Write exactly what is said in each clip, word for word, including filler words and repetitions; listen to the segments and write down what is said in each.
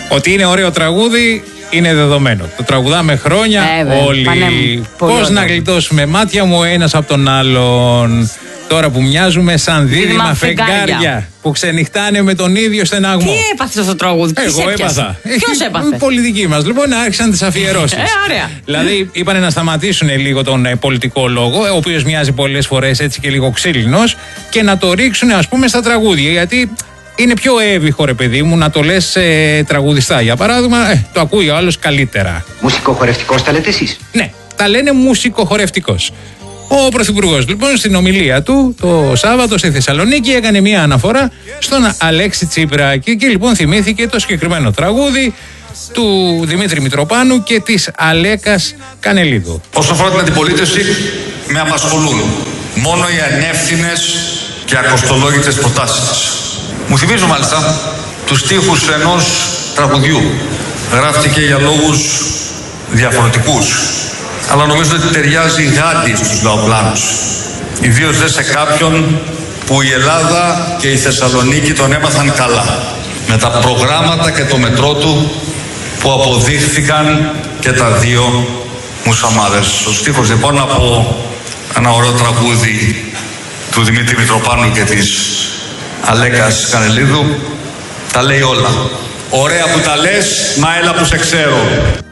Ότι είναι ωραίο τραγούδι είναι δεδομένο. Το τραγουδάμε χρόνια ε, όλοι. Πώς να γλιτώσουμε μάτια μου ένας από τον άλλον. Τώρα που μοιάζουμε σαν δίδυμα φεγγάρια που ξενυχτάνε με τον ίδιο στεναγμό. Τι έπαθε αυτό το τραγούδι, τι Εγώ έπαθα. Ποιος έπαθε? Πολιτικοί μας. Λοιπόν, άρχισαν τις αφιερώσεις. Ε, ωραία. Δηλαδή, είπανε να σταματήσουν λίγο τον ε, πολιτικό λόγο, ο οποίος μοιάζει πολλές φορές έτσι και λίγο ξύλινος, και να το ρίξουν, ας πούμε, στα τραγούδια. Γιατί είναι πιο εύβυχο, ρε παιδί μου, να το λες ε, τραγουδιστά. Για παράδειγμα, ε, το ακούει ο άλλος καλύτερα. Μουσικοχορευτικός τα λέτε εσείς? Ναι, τα λένε μουσικοχορευτικός. Ο Πρωθυπουργός λοιπόν στην ομιλία του το Σάββατο στη Θεσσαλονίκη έκανε μια αναφορά στον Αλέξη Τσίπρα και εκεί λοιπόν θυμήθηκε το συγκεκριμένο τραγούδι του Δημήτρη Μητροπάνου και της Αλέκας Κανελίδου. Όσον αφορά την αντιπολίτευση, με απασχολούν μόνο οι ανεύθυνες και ακοστολόγητες προτάσεις της. Μου θυμίζω μάλιστα τους στίχους ενός τραγουδιού. Γράφτηκε για λόγους διαφορετικούς, αλλά νομίζω ότι ταιριάζει γάντι στους λαοπλάνους. Ιδίως δε σε κάποιον που η Ελλάδα και η Θεσσαλονίκη τον έμαθαν καλά. Με τα προγράμματα και το μετρό του που αποδείχθηκαν και τα δύο μουσαμάδες. Ο στίχος λοιπόν από ένα ωραίο τραγούδι του Δημήτρη Μητροπάνου και της Αλέκας Κανελίδου τα λέει όλα. Ωραία που τα λες, μα έλα που σε ξέρω.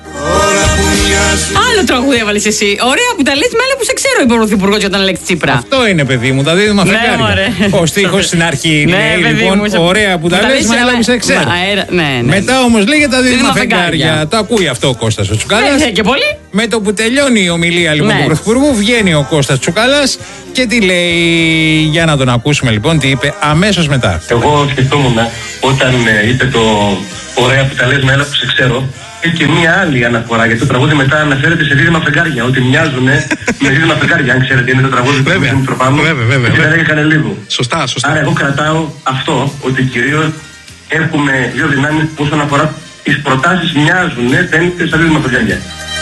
Άλλο τραγούδι έβαλες εσύ. Ωραία που τα λες, με άλλα που σε ξέρω, είπε ο Πρωθυπουργός για τον Αλέξη Τσίπρα. Αυτό είναι, παιδί μου, τα δίδυμα φεγγάρια. Ο στίχος στην αρχή είναι λοιπόν ωραία που τα λες, με άλλα που σε ξέρω. Μετά όμως λέγεται τα δίδυμα φεγγάρια. Το ακούει αυτό ο Κώστας ο Τσουκάλας. Και πολύ. Με το που τελειώνει η ομιλία λοιπόν του Πρωθυπουργού, βγαίνει ο Κώστας Τσουκάλας και τι λέει, για να τον ακούσουμε λοιπόν, τι είπε αμέσως μετά. Εγώ σκεφτόμουν όταν είπε το ωραία που τα λες, με άλλα που σε ξέρω. Και μία άλλη αναφορά, γιατί το τραγούδι μετά αναφέρεται σε δίδυμα φεγγάρια. Ότι μοιάζουν με δίδυμα φεγγάρια. Αν ξέρετε, είναι το τραγούδι του Μητροπάνου και τα λέγει Κανελίδου. Σωστά, σωστά. Άρα, εγώ κρατάω αυτό, ότι κυρίως έχουμε δύο δυνάμεις που όσον αφορά τις προτάσεις μοιάζουν, φαίνεται σαν δίδυμα φεγγάρια.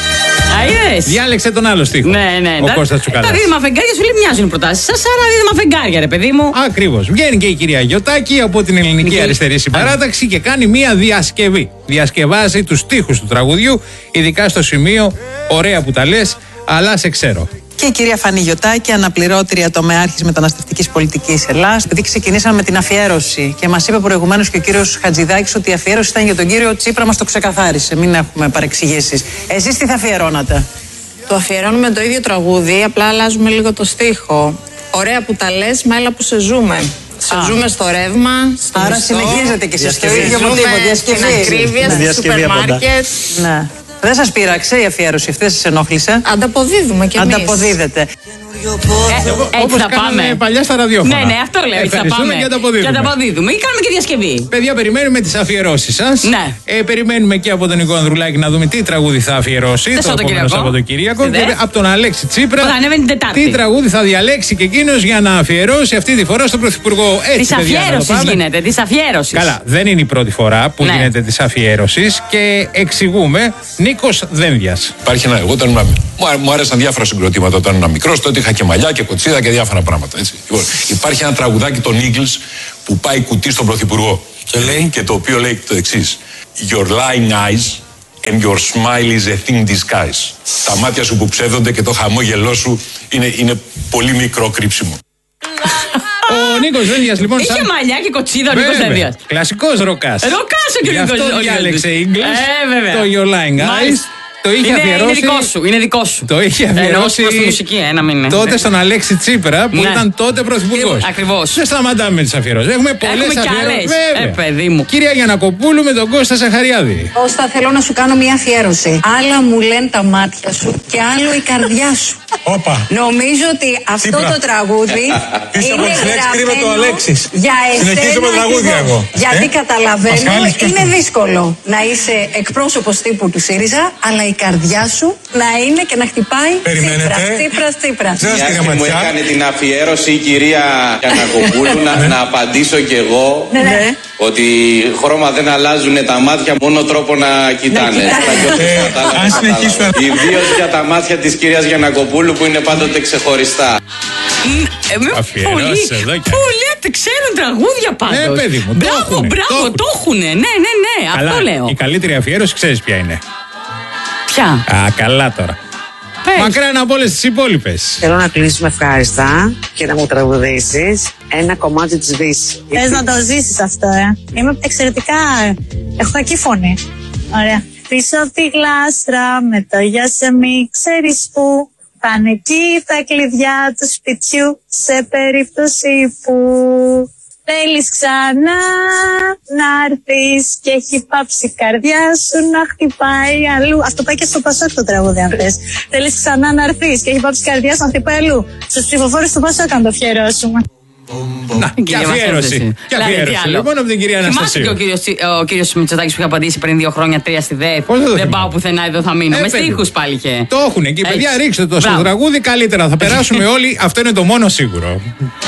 Διάλεξε τον άλλο στίχο. Ναι, ναι. Ο Κώστας Τσουκάλας. Τα δίδυμα φεγγάρια σου λέει μοιάζουν οι προτάσεις σας, άρα δίδυμα φεγγάρια, ρε παιδί μου. Ακριβώς. Βγαίνει και η κυρία Γιωτάκη από την Ελληνική Αριστερή Συμπαράταξη και κάνει μία διασκευή. Διασκευάζει τους στίχους του τραγουδιού, ειδικά στο σημείο ωραία που τα λες, αλλά σε ξέρω. Και η κυρία Φανή Γιωτάκη, αναπληρώτρια τομεάρχης μεταναστευτικής πολιτικής Ελλάδας, επειδή ξεκινήσαμε με την αφιέρωση και μας είπε προηγουμένως και ο κύριος Χατζηδάκης ότι η αφιέρωση ήταν για τον κύριο Τσίπρα, μας το ξεκαθάρισε. Μην έχουμε παρεξηγήσεις. Εσείς τι θα αφιερώνατε? Το αφιερώνουμε το ίδιο τραγούδι, απλά αλλάζουμε λίγο το στίχο. Ωραία που τα λες, μα έλα που σε ζούμε. Σε Α. ζούμε στο ρεύμα, στο Άρα μισθό, συνεχίζετε και εσείς στο ίδιο μοτίβο, διασκευή. Στην ακρίβεια, στη σούπερ μάρκετ. Ναι. Δεν σας πείραξε η αφιέρωση αυτή, δεν σας ενόχλησε? Ανταποδίδουμε κι εμείς. Ανταποδίδετε. Ε, Όπως κάναμε παλιά στα ραδιόφωνα. Ναι, ναι, αυτό λέω. Έτσι θα πάμε. Και ανταποδίδουμε. Και ανταποδίδουμε. Ή κάνουμε και διασκευή. Παιδιά, περιμένουμε τις αφιερώσεις σας. Ναι. Ε, περιμένουμε και από τον Νικό Ανδρουλάκη να δούμε τι τραγούδι θα αφιερώσει το επόμενο Σαββατοκύριακο. Και από τον Αλέξη Τσίπρα τι τραγούδι θα διαλέξει και εκείνος για να αφιερώσει αυτή τη φορά στον Πρωθυπουργό. Τη αφιέρωση γίνεται. Τη αφιέρωση. Καλά, δεν είναι η πρώτη φορά που ναι. γίνεται τη αφιέρωση και εξηγούμε. Νίκος Δένδιας. Υπάρχει ένα. Εγώ όταν μου άρεσαν διάφορα συγκροτήματα όταν ήμουν μικρός, τότε είχα και μαλλιά και κοτσίδα και διάφορα πράγματα. Έτσι. Λοιπόν, υπάρχει ένα τραγουδάκι των Eagles που πάει κουτί στον Πρωθυπουργό και λέει και το οποίο λέει το εξής. Your lying eyes and your smile is a thing disguise. Τα μάτια σου που ψεύδονται και το χαμόγελό σου είναι, είναι πολύ μικρό κρύψιμο. Ο Νίκος Δένδιας λοιπόν. Είχε σαν... μαλλιά και κοτσίδα ο Νίκος Δένδιας. Κλασικός ροκάς. Ροκάς ο Νίκος Δένδιας. Αυτό διάλεξε English. Ε, το Your lying eyes. Το είχε είναι, αφιερώσει. Είναι δικό σου, είναι δικό σου. Το είχε αφιερώσει. Ενώ μουσική, ένα μήνα. Τότε στον Αλέξη Τσίπρα που ναι. ήταν τότε πρωθυπουργός. Ακριβώς. Δεν σταματάμε με τις αφιερώσεις. Έχουμε πολλές αφιερώσεις. Ε, παιδί μου. Κυρία Γιαννακοπούλου με τον Κώστα Ζαχαριάδη. Κώστα, θέλω να σου κάνω μια αφιέρωση. Άλλα μου λένε τα μάτια σου και άλλο η καρδιά σου. Όπα. Νομίζω ότι αυτό Τσίπρα. Το τραγούδι είναι γραμμένο για εσένα. Γιατί καταλαβαίνω, είναι δύσκολο να είσαι εκπρόσωπος τύπου του ΣΥΡΙΖΑ, αλλά η καρδιά σου να είναι και να χτυπάει Τσίπρα, Τσίπρα, Τσίπρα. Μια μου έκανε την αφιέρωση η κυρία Γιαννακοπούλου να, να απαντήσω κι εγώ ναι, ναι. ότι χρώμα δεν αλλάζουν τα μάτια, μόνο τρόπο να κοιτάνε. Αν συνεχίσουμε. Ιδίως για τα μάτια της κυρίας Γιαννακοπούλου που είναι πάντοτε ξεχωριστά. Αφιερώσεις εδώ και. Πολλοί ξέρουν τραγούδια πάντως. Ναι, παιδί μου. Μπράβο, μπράβο, το έχουνε. Ναι, ναι, ναι. Καλά, αυτό λέω. Η καλύτερη αφιέρωση ξέρεις ποια είναι. Ποια? Α, καλά τώρα. Πες. Μακράν από όλες τις υπόλοιπες. Θέλω να κλείσουμε ευχάριστα και να μου τραγουδήσεις ένα κομμάτι της Δύσης. Θες να το ζήσεις αυτό, ε. Είμαι εξαιρετικά. Έχω κακή φωνή. Ωραία. Πίσω από τη γλάστρα με το γεια σε μη ξέρεις που. Πάνε εκεί τα κλειδιά του σπιτιού σε περίπτωση που θέλεις ξανά να έρθεις και έχει πάψει η καρδιά σου να χτυπάει αλλού. Αυτό πάει και στο Πασόκ το τραγούδι αν θες. Θέλεις ξανά να έρθεις και έχει πάψει η καρδιά σου να χτυπάει αλλού. Στους ψηφοφόρους του Πασόκ αν το αφιερώσουμε. Να, και αφιέρωση. Και αφιέρωση. Λοιπόν, από την κυρία Αναστασίου. Θυμάστε και ο κύριος Μητσοτάκης που είχε απαντήσει πριν δύο χρόνια τρία στη ΔΕΘ. Δεν πάω πουθενά, εδώ θα μείνω. Με στίχους πάλι είχε. Το έχουν εκεί. Παιδιά, ρίξτε το στο τραγούδι καλύτερα. Θα περάσουμε όλοι. Αυτό είναι το μόνο σίγουρο.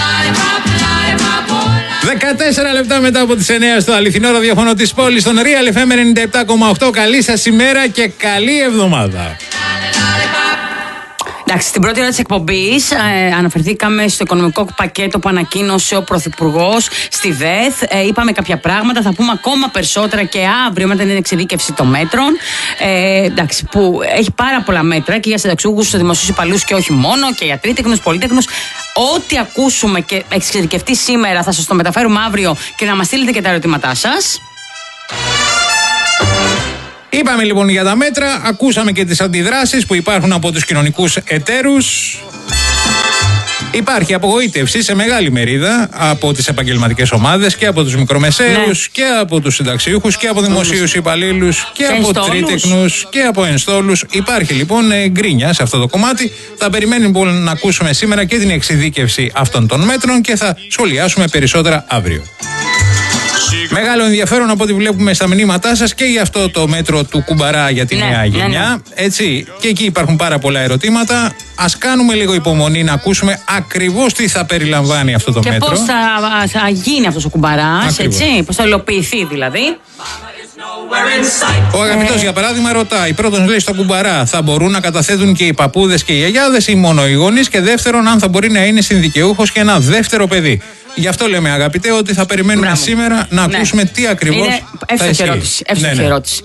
δεκατέσσερα λεπτά μετά από τις εννιά στο αληθινό ραδιόφωνο της πόλης, στον Real εφ εμ ενενήντα επτά κόμμα οκτώ. Καλή σας ημέρα και καλή εβδομάδα. Εντάξει, στην πρώτη ώρα της εκπομπής ε, αναφερθήκαμε στο οικονομικό πακέτο που ανακοίνωσε ο Πρωθυπουργός στη ΔΕΘ. Ε, είπαμε κάποια πράγματα, θα πούμε ακόμα περισσότερα και αύριο μετά την εξειδίκευση των μέτρων. Ε, εντάξει, που έχει πάρα πολλά μέτρα και για συνταξιούχους, δημοσίους υπαλλήλους και όχι μόνο, και για τρίτεκνους, πολύτεκνους. Ό,τι ακούσουμε και εξειδικευτεί σήμερα θα σας το μεταφέρουμε αύριο και να μας στείλετε και τα ερωτήματά σας. Είπαμε λοιπόν για τα μέτρα, ακούσαμε και τις αντιδράσεις που υπάρχουν από τους κοινωνικούς εταίρους. Υπάρχει απογοήτευση σε μεγάλη μερίδα από τις επαγγελματικές ομάδες και από τους μικρομεσαίους, ναι, και από τους συνταξιούχους και από δημοσίους υπαλλήλους και, και από τρίτεκνους και από ενστόλους. Υπάρχει λοιπόν γκρίνια σε αυτό το κομμάτι. Θα περιμένουμε λοιπόν να ακούσουμε σήμερα και την εξειδίκευση αυτών των μέτρων και θα σχολιάσουμε περισσότερα αύριο. Μεγάλο ενδιαφέρον από ό,τι βλέπουμε στα μηνύματά σας και για αυτό το μέτρο του κουμπαρά για τη ναι, νέα γενιά. Ναι, ναι. Έτσι, και εκεί υπάρχουν πάρα πολλά ερωτήματα. Ας κάνουμε λίγο υπομονή να ακούσουμε ακριβώς τι θα περιλαμβάνει αυτό το και μέτρο. Και πώς θα, θα γίνει αυτός ο κουμπαράς, έτσι, πώς θα υλοποιηθεί δηλαδή. Ο αγαπητός ε... για παράδειγμα ρωτάει, πρώτον λέει στον κουμπαρά θα μπορούν να καταθέτουν και οι παππούδες και οι γιαγιάδες ή μόνο οι γονείς, και δεύτερον αν θα μπορεί να είναι συνδικαιούχος και ένα δεύτερο παιδί. Γι' αυτό λέμε αγαπητέ ότι θα περιμένουμε Μπράβο. σήμερα να ναι. ακούσουμε τι ακριβώς είναι θα ισχύει. Ερώτηση, εύστοχη ναι, ναι. ερώτηση.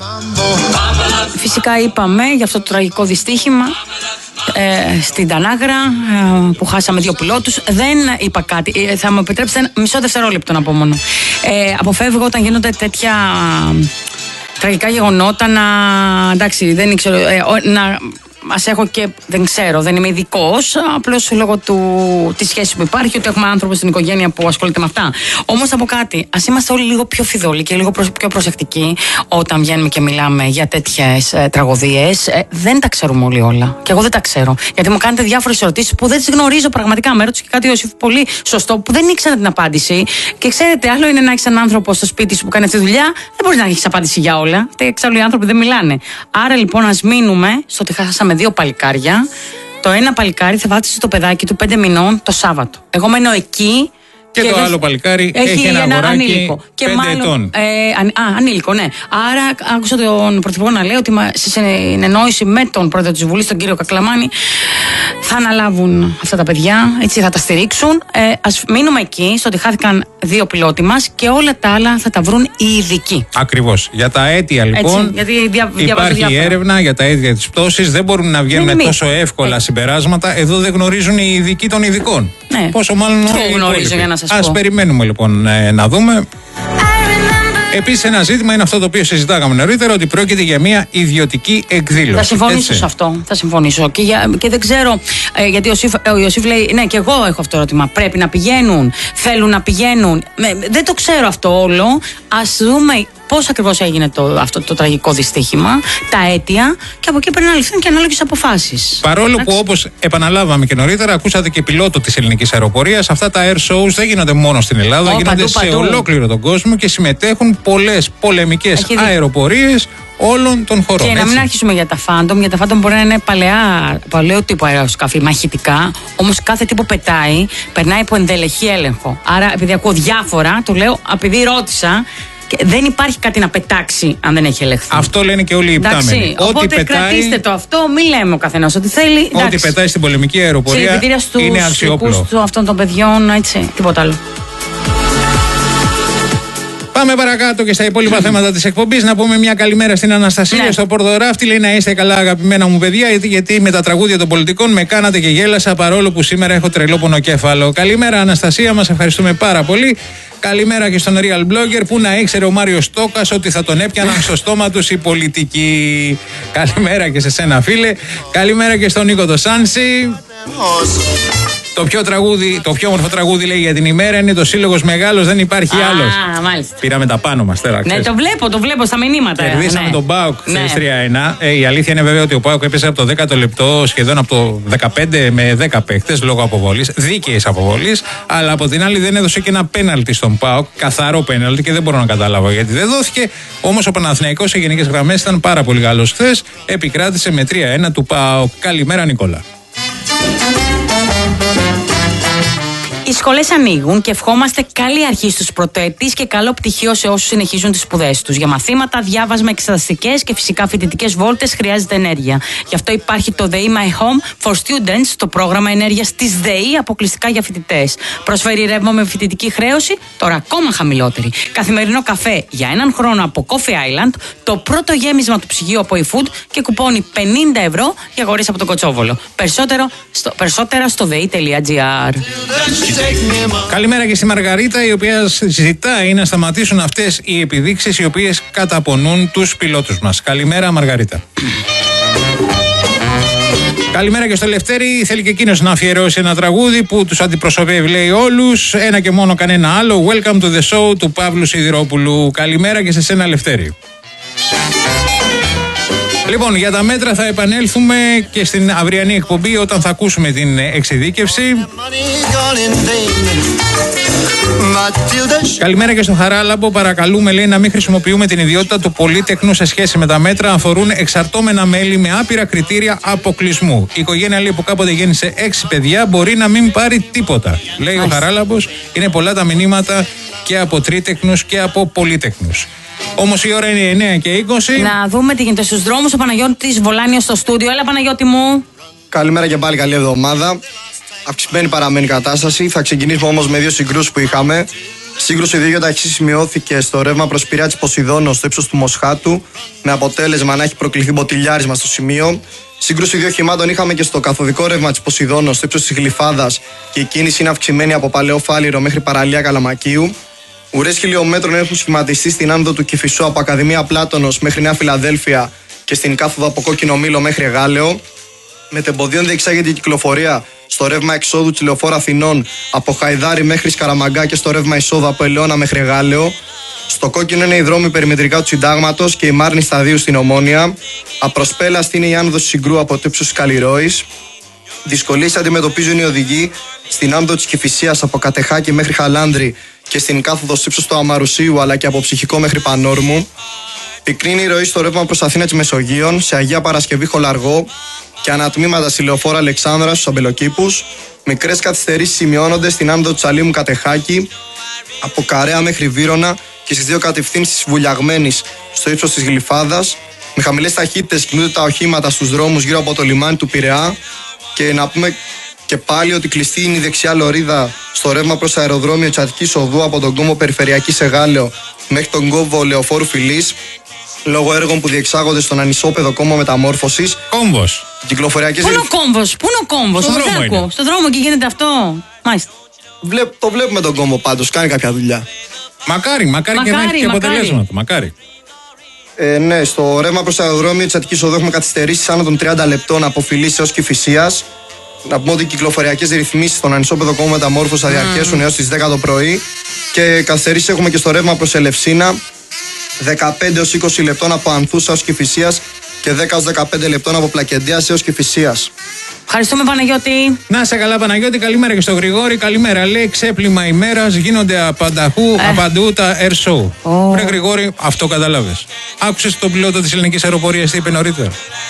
Φυσικά είπαμε για αυτό το τραγικό δυστύχημα ε, στην Τανάγρα ε, που χάσαμε δύο πιλότους. Δεν είπα κάτι, ε, θα μου επιτρέψετε μισό δευτερόλεπτο να πω μόνο. Ε, αποφεύγω όταν γίνονται τέτοια τραγικά γεγονότα να, εντάξει, δεν ήξερα, ε, να μας έχω και δεν ξέρω, δεν είμαι ειδικός, απλώς λόγω του, της σχέσης που υπάρχει, ότι έχουμε άνθρωπο στην οικογένεια που ασχολείται με αυτά. Όμως θα πω κάτι, ας είμαστε όλοι λίγο πιο φιδωλοί και λίγο πιο προσεκτικοί όταν βγαίνουμε και μιλάμε για τέτοιες ε, τραγωδίες. Ε, δεν τα ξέρουμε όλοι όλα. Και εγώ δεν τα ξέρω. Γιατί μου κάνετε διάφορες ερωτήσεις που δεν τις γνωρίζω πραγματικά. Με ρώτησε και κάτι ο Ιωσήφ πολύ σωστό, που δεν ήξερα την απάντηση. Και ξέρετε, άλλο είναι να έχεις έναν άνθρωπο στο σπίτι σου που κάνει αυτή τη δουλειά, δεν μπορείς να έχεις απάντηση για όλα. Εξάλλου οι άνθρωποι δεν μιλάνε. Άρα λοιπόν ας μείνουμε στο ότι χάσαμε δύο παλικάρια. Το ένα παλικάρι θα βάφτισε το παιδάκι του πέντε μηνών το Σάββατο. Εγώ μένω εκεί. Και, και το άλλο παλικάρι έχει, έχει ένα, ένα αγοράκι ανήλικο. Και πέντε μάλλον, ετών. Ε, αν, α, ανήλικο, ναι. Άρα άκουσα τον Πρωθυπουργό να λέει ότι σε συνεννόηση με τον Πρόεδρο της Βουλής, τον κύριο Κακλαμάνη, θα αναλάβουν αυτά τα παιδιά, έτσι θα τα στηρίξουν. Ε, ας μείνουμε εκεί, στο ότι χάθηκαν δύο πιλότοι μας και όλα τα άλλα θα τα βρουν οι ειδικοί. Ακριβώς. Για τα αίτια λοιπόν, έτσι, γιατί δια, υπάρχει η έρευνα για τα αίτια της πτώσης, δεν μπορούν να βγαίνουν τόσο εύκολα έτσι. συμπεράσματα. Εδώ δεν γνωρίζουν οι ειδικοί των ειδικών. Ναι. Πόσο μάλλον όλοι γνωρίζω για να σας Ας πω. περιμένουμε λοιπόν ε, να δούμε. Επίσης ένα ζήτημα είναι αυτό το οποίο συζητάγαμε νωρίτερα, ότι πρόκειται για μια ιδιωτική εκδήλωση. Θα συμφωνήσω έτσι. σε αυτό. Θα συμφωνήσω. Και, για, και δεν ξέρω, ε, γιατί ο Ιωσήφ, ο Ιωσήφ λέει, ναι, και εγώ έχω αυτό το ερώτημα. Πρέπει να πηγαίνουν, θέλουν να πηγαίνουν. Ε, δεν το ξέρω αυτό όλο. Ας δούμε πώς ακριβώς έγινε το, αυτό το τραγικό δυστύχημα, τα αίτια, και από εκεί πρέπει να ληφθούν και ανάλογες αποφάσεις. Παρόλο Εντάξει. που, όπως επαναλάβαμε και νωρίτερα, ακούσατε και πιλότο της ελληνικής αεροπορίας, αυτά τα air shows δεν γίνονται μόνο στην Ελλάδα, oh, γίνονται παντού, σε παντού. ολόκληρο τον κόσμο και συμμετέχουν πολλές πολεμικές αεροπορίες όλων των χωρών. Και έτσι. να μην αρχίσουμε για τα Phantom, για τα Phantom μπορεί να είναι παλαιά, παλαιό τύπο αεροσκάφη, μαχητικά, όμως κάθε τι που πετάει περνάει από ενδελεχή έλεγχο. Άρα, επειδή ακούω διάφορα, το λέω, επειδή ρώτησα. Και δεν υπάρχει κάτι να πετάξει αν δεν έχει ελεγχθεί. Αυτό λένε και όλοι οι υπτάμενοι. Οπότε πετάει, κρατήστε το αυτό, μην λέμε ο καθένας ό,τι θέλει. Ό,τι εντάξει. πετάει στην πολεμική αεροπορία είναι αξιόπλο. Του αυτών των παιδιών, έτσι, τίποτα άλλο. Πάμε παρακάτω και στα υπόλοιπα θέματα της εκπομπής. Να πούμε μια καλημέρα στην Αναστασία ναι. στο Πορδοράφτη. Λέει να είστε καλά, αγαπημένα μου παιδιά, γιατί, γιατί με τα τραγούδια των πολιτικών με κάνατε και γέλασα παρόλο που σήμερα έχω τρελό πονοκέφαλο. Καλημέρα, Αναστασία, μας ευχαριστούμε πάρα πολύ. Καλημέρα και στον Real Blogger που να ήξερε ο Μάριος Στόκας ότι θα τον έπιαναν στο στόμα τους οι πολιτικοί. Καλημέρα και σε σένα, φίλε. Καλημέρα και στον Νίκο το Σάνση. Το πιο, τραγούδι, το πιο όμορφο τραγούδι λέει για την ημέρα είναι το Σύλλογος Μεγάλος, δεν υπάρχει Α, άλλος. Μάλιστα. Πήραμε τα πάνω μας τώρα. Ναι, το βλέπω, το βλέπω στα μηνύματα. Κερδίσαμε ναι. τον ΠΑΟΚ ναι. τρία ένα. Ε, η αλήθεια είναι βέβαια ότι ο ΠΑΟΚ έπεσε από το δέκατο λεπτό σχεδόν από το δεκαπέντε με δέκα παίχτες λόγω αποβολής, δίκαιης αποβολής. Αλλά από την άλλη δεν έδωσε και ένα πέναλτι στον ΠΑΟΚ, καθαρό πέναλτι και δεν μπορώ να καταλάβω γιατί δεν δόθηκε. Όμως ο Παναθηναϊκός σε γενικές γραμμές ήταν πάρα πολύ καλός χθες. Επικράτησε με τρία ένα του ΠΑΟΚ. Καλημέρα, Νικόλα. Οι σχολές ανοίγουν και ευχόμαστε καλή αρχή στους πρωτοετής και καλό πτυχίο σε όσους συνεχίζουν τις σπουδές τους. Για μαθήματα, διάβασμα, εξεταστικές και φυσικά φοιτητικές βόλτες χρειάζεται ενέργεια. Γι' αυτό υπάρχει το ΔΕΗ My Home for Students, το πρόγραμμα ενέργειας της ΔΕΗ αποκλειστικά για φοιτητές. Προσφέρει ρεύμα με φοιτητική χρέωση, τώρα ακόμα χαμηλότερη. Καθημερινό καφέ για έναν χρόνο από Coffee Island, το πρώτο γέμισμα του ψυγείου από eFood και κουπόνι πενήντα ευρώ για αγορές από τον Κοτσόβολο. Περισσότερο, στο, περισσότερα στο δei τελεία gr. Καλημέρα και στη Μαργαρίτα, η οποία ζητάει να σταματήσουν αυτές οι επιδείξεις οι οποίες καταπονούν τους πιλότους μας. Καλημέρα, Μαργαρίτα. Καλημέρα και στο Λευτέρη. Θέλει και εκείνος να αφιερώσει ένα τραγούδι που τους αντιπροσωπεύει, λέει όλους. Ένα και μόνο κανένα άλλο. Welcome to the show του Παύλου Σιδηρόπουλου. Καλημέρα και σε σένα, Λευτέρη. Λοιπόν, για τα μέτρα θα επανέλθουμε και στην αυριανή εκπομπή όταν θα ακούσουμε την εξειδίκευση. Καλημέρα και στο Χαράλαμπο. Παρακαλούμε, λέει, να μην χρησιμοποιούμε την ιδιότητα του πολύτεκνου σε σχέση με τα μέτρα. Αφορούν εξαρτώμενα μέλη με άπειρα κριτήρια αποκλεισμού. Η οικογένεια, λέει, που κάποτε γέννησε έξι παιδιά μπορεί να μην πάρει τίποτα. Λέει ο Χαράλαμπος. Είναι πολλά τα μηνύματα και από τρίτεκνους και από πολύτεκνους. Όμως η ώρα είναι εννιά και είκοσι. Να δούμε τι γίνεται στους δρόμους. Ο Παναγιώτης Βολάνιος στο στούντιο. Έλα, Παναγιώτη μου. Καλημέρα και πάλι, καλή εβδομάδα. Αυξημένη παραμένει κατάσταση. Θα ξεκινήσουμε όμως με δύο συγκρούσεις που είχαμε. Σύγκρουση δύο ταχύτητας σημειώθηκε στο ρεύμα προς Πειραιά της Ποσειδώνου στο ύψος του Μοσχάτου, με αποτέλεσμα να έχει προκληθεί μποτιλιάρισμα στο σημείο. Σύγκρουση δύο οχημάτων είχαμε και στο καθοδικό ρεύμα της Ποσειδώνου στο ύψος της Γλυφάδας και η κίνηση είναι αυξημένη από Παλαιό Φάληρο μέχρι παραλία Καλαμακίου. Ουρές χιλιόμετρων έχουν σχηματιστεί στην άνοδο του Κηφισού από Ακαδημία Πλάτωνος μέχρι Νέα Φιλαδέλφια και στην κάθοδο από Κόκκινο Μήλο μέχρι Εγάλεο. Μετεμποδίων διεξάγεται η κυκλοφορία στο ρεύμα εξόδου της Λεωφόρου Αθηνών από Χαϊδάρι μέχρι Σκαραμαγκά και στο ρεύμα εισόδου από Ελαιώνα μέχρι Εγάλεο. Στο κόκκινο είναι οι δρόμοι περιμετρικά του Συντάγματος και η Μάρνη Σταδίου στην Ομόνια. Απροσπέλαστη είναι η άνοδος Συγκρού από το ύψος της Καλλιρόης. Δυσκολίες αντιμετωπίζουν οι οδηγοί στην άνοδο της Κηφισίας από Κατεχάκη μέχρι Χαλάνδρη και στην κάθοδο στο ύψος του Αμαρουσίου αλλά και από Ψυχικό μέχρι Πανόρμου. Πυκνή είναι η ροή στο ρεύμα προς Αθήνα της Μεσογείων, σε Αγία Παρασκευή Χολαργό και ανατμήματα στη Λεωφόρο Αλεξάνδρα στους Αμπελοκήπους. Μικρές καθυστερήσεις σημειώνονται στην άνοδο του Σαλήμου Κατεχάκη, από Καρέα μέχρι Βύρωνα και στις δύο κατευθύνσεις Βουλιαγμένης στο ύψος της Γλυφάδας. Με χαμηλές ταχύτητες κινούνται τα οχήματα στους δρόμους γύρω από το λιμάνι του Πειραιά. Και να πούμε και πάλι ότι κλειστή είναι η δεξιά λωρίδα στο ρεύμα προς αεροδρόμιο της Αττικής Οδού από τον κόμβο Περιφερειακής Εγάλεο μέχρι τον κόμβο Λεωφόρου Φιλής, λόγω έργων που διεξάγονται στον ανισόπεδο κόμβο μεταμόρφωσης. Κόμβος. Κυκλοφοριακές. Πού είναι ο κόμβος, πού είναι ο κόμβος, στον δρόμο, στον δρόμο και γίνεται αυτό. Μάλιστα. Βλέπ, το βλέπουμε τον κόμβο πάντως, κάνει κάποια δουλειά. Μακάρι, μακάρι, μακάρι και να έχει και αποτελέσματα. Μακάρι. Ε, ναι, στο ρεύμα προς αεροδρόμιο της Αττικής Οδού έχουμε καθυστερήσεις άνω των τριάντα λεπτών από Φιλής έως Κηφισίας. Να πούμε ότι οι κυκλοφοριακές ρυθμίσεις στον ανισόπεδο κόμβο μεταμόρφωσης θα διαρκέσουν mm. έως τις δέκα το πρωί. Και καθυστερήσεις έχουμε και στο ρεύμα προς Ελευσίνα, δεκαπέντε έως είκοσι λεπτών από Ανθούσα έως Κηφισίας και δέκα έως δεκαπέντε λεπτών από Πλακεντίας έως Κηφισίας. Ευχαριστούμε, Παναγιώτη. Να σε καλά, Παναγιώτη. Καλημέρα και στο Γρηγόρη. Καλημέρα. Λέει ξέπλυμα ημέρας, γίνονται απανταχού, ε. απαντού τα air show. Oh. Ρε Γρηγόρη, αυτό καταλάβες. Άκουσες τον πιλότο της ελληνικής αεροπορίας τι είπε νωρίτερα.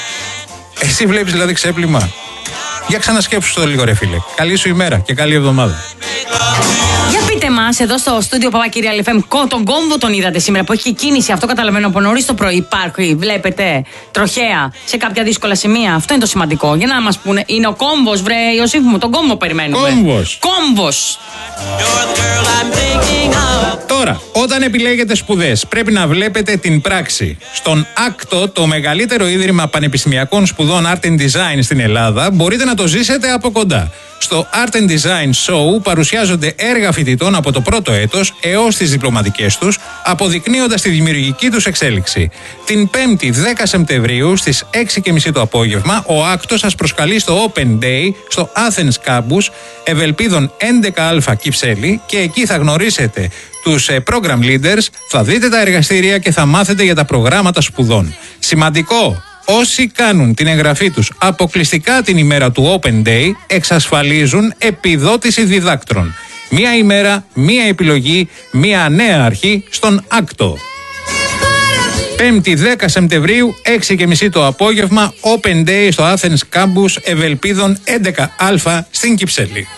Εσύ βλέπεις δηλαδή ξέπλυμα. Για ξανασκέψου το λίγο, ρε φίλε. Καλή σου ημέρα και καλή εβδομάδα. Για πείτε Δείτε μας εδώ στο στούντιο Παπακύρια Ελ Εφ Εμ. Τον κόμβο τον είδατε σήμερα που έχει και κίνηση. Αυτό καταλαβαίνω από νωρίς το πρωί. Υπάρχει, βλέπετε, τροχαία σε κάποια δύσκολα σημεία. Αυτό είναι το σημαντικό. Για να μας πούνε, είναι ο κόμβος, βρε Ιωσήφ μου, τον κόμβο περιμένουμε. Κόμβος. Κόμβος. Τώρα, όταν επιλέγετε σπουδές, πρέπει να βλέπετε την πράξη. Στον Άκτο, το μεγαλύτερο ίδρυμα πανεπιστημιακών σπουδών Art and Design στην Ελλάδα, μπορείτε να το ζήσετε από κοντά. Στο Art and Design Show παρουσιάζονται έργα φοιτητών από το πρώτο έτος έως τις διπλωματικές τους, αποδεικνύοντας τη δημιουργική τους εξέλιξη. Την πέμπτη δέκα Σεπτεμβρίου στις έξι και μισή το απόγευμα, ο Άκτος σας προσκαλεί στο Open Day στο Athens Campus Ευελπίδων έντεκα Α Κυψέλη και εκεί θα γνωρίσετε τους program leaders, θα δείτε τα εργαστήρια και θα μάθετε για τα προγράμματα σπουδών. Σημαντικό! Όσοι κάνουν την εγγραφή τους αποκλειστικά την ημέρα του Open Day εξασφαλίζουν επιδότηση διδάκτρων. Μία ημέρα, μία επιλογή, μία νέα αρχή στον Άκτο. Πέμπτη δέκα Σεπτεμβρίου, έξι και μισή το απόγευμα, Open Day στο Athens Campus Ευελπίδων έντεκα Α στην Κυψέλη.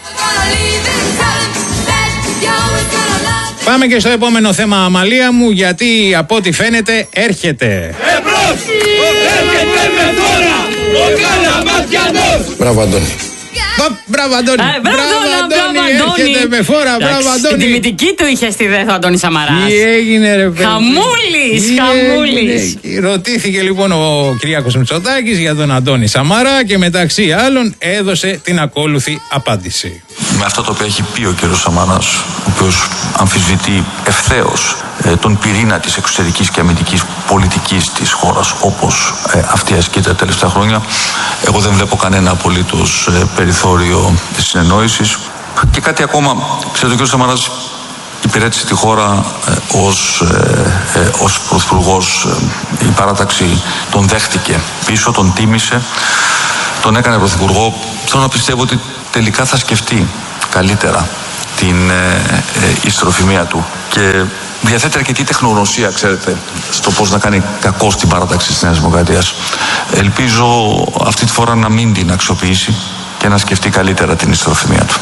Πάμε και στο επόμενο θέμα, Αμαλία μου, γιατί από ό,τι φαίνεται έρχεται. Εμπρός! Έρχεται με τώρα ο Καλαματιανός! Μπράβο, Αντώνη. Μπράβο, Αντώνη. Μπράβο, Αντώνη. Έρχεται με φόρα, μπράβο, Αντώνη. Την τιμητική του είχε στη ΔΕΘ ο Αντώνης Σαμαράς. Τι έγινε, ρε παιδί. Χαμούλης, χαμούλης. Ρωτήθηκε λοιπόν ο Κυριάκος Μητσοτάκης για τον Αντώνη Σαμαρά και μεταξύ άλλων έδωσε την ακόλουθη απάντηση. Με αυτό το οποίο έχει πει ο κ. Σαμαράς, ο οποίος αμφισβητεί ευθέως ε, τον πυρήνα της εξωτερικής και αμυντικής πολιτικής της χώρας όπως ε, αυτή ασκείται τα τελευταία χρόνια, εγώ δεν βλέπω κανένα απολύτως ε, περιθώριο της συνεννόησης. Και κάτι ακόμα, ξέρετε, ο κ. Σαμαράς υπηρέτησε τη χώρα ε, ως, ε, ε, ως πρωθυπουργός. Ε, η παράταξη τον δέχτηκε πίσω, τον τίμησε, τον έκανε πρωθυπουργό. Θέλω να πιστεύω ότι τελικά θα σκεφτεί καλύτερα την ε, ε, ιστροφημία του και διαθέτει αρκετή τεχνογνωσία, ξέρετε, στο πώς να κάνει κακό στην παράταξη της Νέας Δημοκρατίας. Ελπίζω αυτή τη φορά να μην την αξιοποιήσει και να σκεφτεί καλύτερα την ιστροφημία του.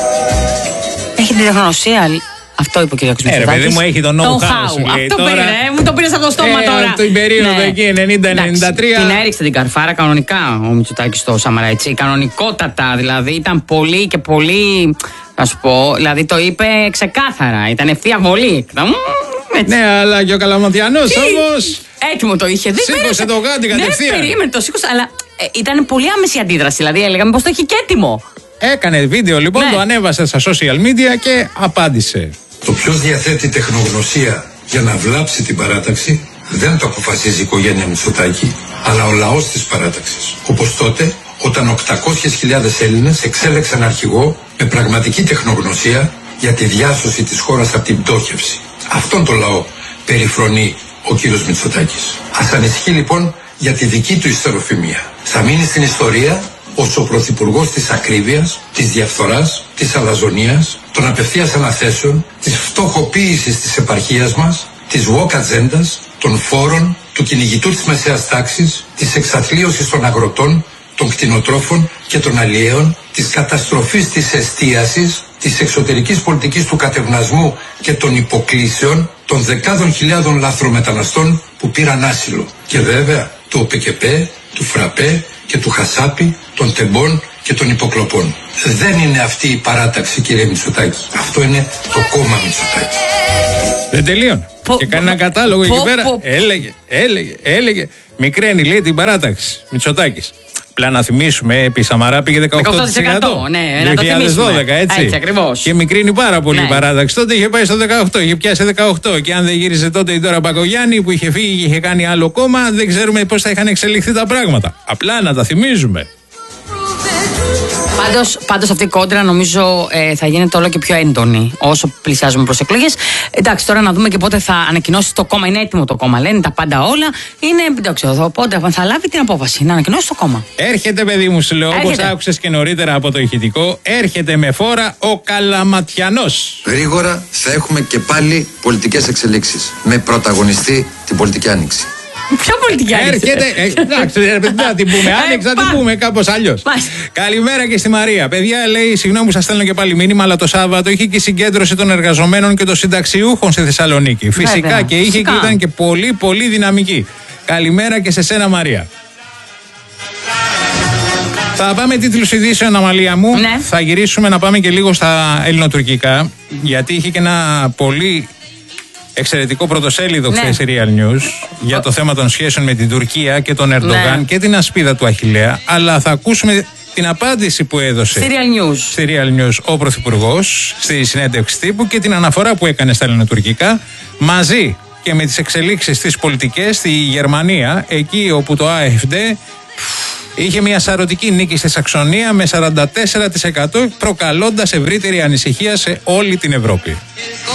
Έχει την τεχνογνωσία. Αυτό είπε ο κ. Μητσοτάκης. Ε, ρε παιδί μου, έχει τον know-how. Αυτό πήρε, ε, μου το πήρε από το στόμα ε, τώρα. Την περίοδο ναι. εκεί ενενήντα ενενήντα τρία. Την έριξε την καρφάρα κανονικά ο Μητσοτάκης στο Σαμαρά, έτσι. Κανονικότατα, δηλαδή ήταν πολύ και πολύ. Να σου πω, δηλαδή το είπε ξεκάθαρα. Ήταν ευθεία βολή. Ναι, αλλά και ο Καλαματιανός όμως. Έτοιμο το είχε δει. Σήκωσε το γάντι κατευθείαν. Ναι, περίμενε, το σήκωσε, αλλά ε, ήταν πολύ άμεση αντίδραση. Δηλαδή έλεγαμε πως το είχε και έτοιμο. Έκανε βίντεο λοιπόν, ναι. Το ανέβασε στα social media και απάντησε. Το ποιος διαθέτει τεχνογνωσία για να βλάψει την παράταξη δεν το αποφασίζει η οικογένεια Μητσοτάκη, αλλά ο λαός της παράταξης. Όπως τότε, όταν οκτακόσιες χιλιάδες Έλληνες εξέλεξαν αρχηγό με πραγματική τεχνογνωσία για τη διάσωση της χώρας από την πτώχευση. Αυτόν τον λαό περιφρονεί ο κύριος Μητσοτάκης. Ας ανησυχεί λοιπόν για τη δική του ιστεροφημία. Θα μείνει στην ιστορία ως ο πρωθυπουργός της ακρίβειας, της διαφθοράς, της αλαζονίας, των απευθείας αναθέσεων, της φτωχοποίησης της επαρχίας μας, της woke ατζέντας, των φόρων, του κυνηγητού της μεσαίας τάξης, της εξαθλίωσης των αγροτών, των κτηνοτρόφων και των αλλιέων, της καταστροφής της εστίασης, της εξωτερικής πολιτικής του κατευνασμού και των υποκλήσεων, των δεκάδων χιλιάδων λάθρομεταναστών που πήραν άσυλο. Και βέβαια του ΟΠΕΚΕΠΕ, του ΦΡΑΠΕ και του Χασάπη, των τεμπών και των υποκλοπών. Δεν είναι αυτή η παράταξη, κύριε Μητσοτάκη. Αυτό είναι το κόμμα Μητσοτάκη. Δεν τελείωνε. Και κάνει ένα κατάλογο εκεί πέρα. Έλεγε, έλεγε, έλεγε. Μικραίνει, λέει, την παράταξη. Μητσοτάκης. Απλά να θυμίσουμε, επί Σαμαρά πήγε δεκαοκτώ τοις εκατό. Ναι, δύο χιλιάδες δώδεκα, έτσι. Έτσι ακριβώς. Και μικρύνει πάρα πολύ ναι. η παράταξη. Τότε είχε πάει στο δεκαοκτώ, είχε πιάσει δεκαοκτώ. Και αν δεν γύριζε τότε η Ντόρα Μπακογιάννη που είχε φύγει και είχε κάνει άλλο κόμμα, δεν ξέρουμε πώς θα είχαν εξελιχθεί τα πράγματα. Απλά να τα θυμίζουμε. Πάντως, πάντως αυτή η κόντρα νομίζω ε, θα γίνεται όλο και πιο έντονη όσο πλησιάζουμε προς εκλογές. Εντάξει, τώρα να δούμε και πότε θα ανακοινώσει το κόμμα. Είναι έτοιμο το κόμμα, λένε τα πάντα όλα. Είναι, δεν ξέρω, πότε θα λάβει την απόφαση να ανακοινώσει το κόμμα. Έρχεται, παιδί μου, σου λέω, όπως άκουσες και νωρίτερα από το ηχητικό, έρχεται με φόρα ο Καλαματιανός. Γρήγορα θα έχουμε και πάλι πολιτικές εξελίξεις με πρωταγωνιστή την πολιτική άνοιξη. Ποια πολιτική άνοιξε? Έρχεται. ε, Εντάξει, δεν θα την πούμε. Άνοιξε, θα την πούμε κάπως αλλιώς. Καλημέρα και στη Μαρία. Παιδιά, λέει, συγγνώμη που σας στέλνω και πάλι μήνυμα, αλλά το Σάββατο είχε και συγκέντρωση των εργαζομένων και των συνταξιούχων στη Θεσσαλονίκη. Φυσικά Βέβαια, και είχε φυσικά. και ήταν και πολύ, πολύ δυναμική. Καλημέρα και σε σένα, Μαρία. Θα πάμε τίτλους ειδήσεων, Αμαλία μου. Ναι. Θα γυρίσουμε να πάμε και λίγο στα ελληνοτουρκικά, γιατί είχε και ένα πολύ εξαιρετικό πρωτοσέλιδο Ναι. χθες Real News για το θέμα των σχέσεων με την Τουρκία και τον Ερντογάν Ναι. και την ασπίδα του Αχιλλέα. Αλλά θα ακούσουμε την απάντηση που έδωσε Στη Real News. στη Real News ο Πρωθυπουργός στη συνέντευξη τύπου και την αναφορά που έκανε στα ελληνοτουρκικά, μαζί και με τις εξελίξεις στις πολιτικές στη Γερμανία, εκεί όπου το AfD είχε μια σαρωτική νίκη στη Σαξονία με σαράντα τέσσερα τοις εκατό, προκαλώντας ευρύτερη ανησυχία σε όλη την Ευρώπη.